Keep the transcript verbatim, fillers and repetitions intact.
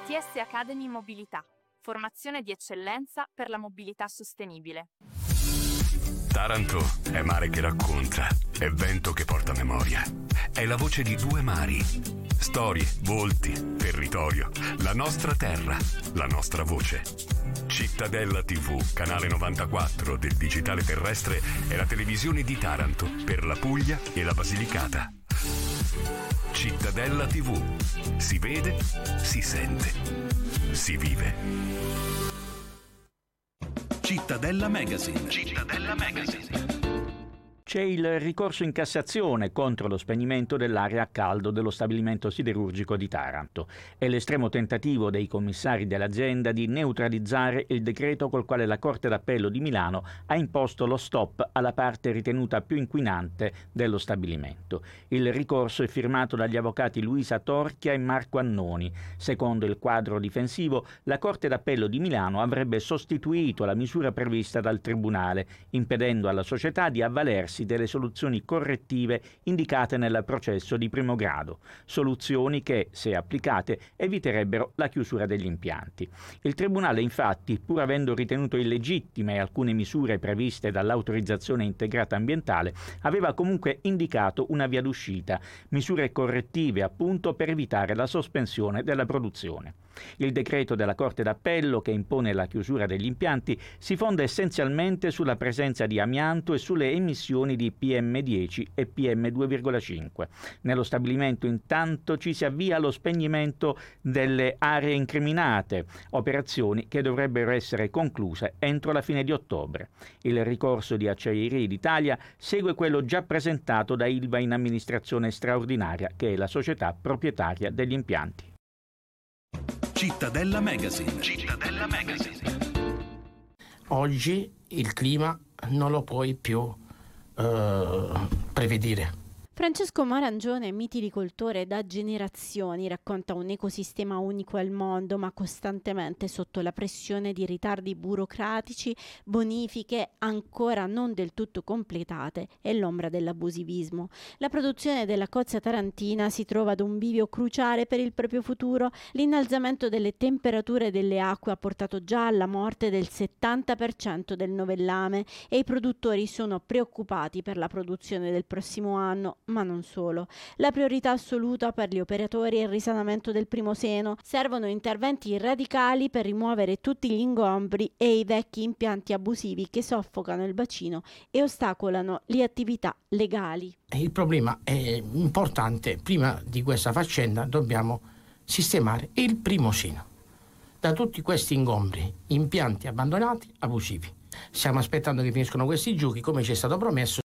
T S Academy Mobilità, formazione di eccellenza per la mobilità sostenibile. Taranto è mare che racconta, è vento che porta memoria. È la voce di due mari. Storie, volti, territorio, la nostra terra, la nostra voce. Cittadella tivù, canale novantaquattro del digitale terrestre, è la televisione di Taranto per la Puglia e la Basilicata. Cittadella tivù. Si vede, si sente, si vive. Cittadella Magazine. Cittadella Magazine. C'è il ricorso in Cassazione contro lo spegnimento dell'area a caldo dello stabilimento siderurgico di Taranto. È l'estremo tentativo dei commissari dell'azienda di neutralizzare il decreto col quale la Corte d'Appello di Milano ha imposto lo stop alla parte ritenuta più inquinante dello stabilimento. Il ricorso è firmato dagli avvocati Luisa Torchia e Marco Annoni. Secondo il quadro difensivo, la Corte d'Appello di Milano avrebbe sostituito la misura prevista dal Tribunale, impedendo alla società di avvalersi delle soluzioni correttive indicate nel processo di primo grado, soluzioni che, se applicate, eviterebbero la chiusura degli impianti. Il Tribunale, infatti, pur avendo ritenuto illegittime alcune misure previste dall'autorizzazione integrata ambientale, aveva comunque indicato una via d'uscita, misure correttive appunto per evitare la sospensione della produzione. Il decreto della Corte d'Appello, che impone la chiusura degli impianti, si fonda essenzialmente sulla presenza di amianto e sulle emissioni di P M dieci e P M due virgola cinque. Nello stabilimento intanto ci si avvia allo spegnimento delle aree incriminate, operazioni che dovrebbero essere concluse entro la fine di ottobre. Il ricorso di Acciaierie d'Italia segue quello già presentato da Ilva in amministrazione straordinaria, che è la società proprietaria degli impianti. Cittadella Magazine. Cittadella Magazine. Oggi il clima non lo puoi più eh, prevedere. Francesco Marangione, mitilicoltore da generazioni, racconta un ecosistema unico al mondo, ma costantemente sotto la pressione di ritardi burocratici, bonifiche ancora non del tutto completate e l'ombra dell'abusivismo. La produzione della cozza tarantina si trova ad un bivio cruciale per il proprio futuro. L'innalzamento delle temperature delle acque ha portato già alla morte del settanta per cento del novellame e i produttori sono preoccupati per la produzione del prossimo anno. Ma non solo. La priorità assoluta per gli operatori è il risanamento del primo seno. Servono interventi radicali per rimuovere tutti gli ingombri e i vecchi impianti abusivi che soffocano il bacino e ostacolano le attività legali. Il problema è importante. Prima di questa faccenda dobbiamo sistemare il primo seno. Da tutti questi ingombri, impianti abbandonati, abusivi. Stiamo aspettando che finiscono questi giochi, come ci è stato promesso.